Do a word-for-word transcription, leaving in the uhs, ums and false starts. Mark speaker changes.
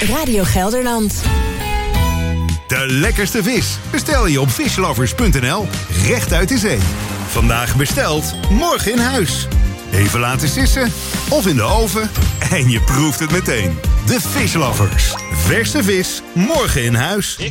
Speaker 1: Radio Gelderland.
Speaker 2: De lekkerste vis bestel je op fishlovers punt n l, recht uit de zee. Vandaag besteld, morgen in huis. Even laten sissen of in de oven en je proeft het meteen. De Fishlovers. Verse vis, morgen in huis.